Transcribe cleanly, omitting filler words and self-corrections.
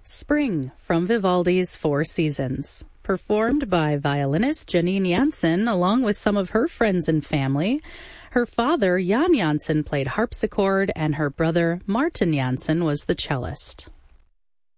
Spring from Vivaldi's Four Seasons, performed by violinist Janine Jansen along with some of her friends and family. Her father, Jan Jansen, played harpsichord, and her brother, Martin Jansen, was the cellist.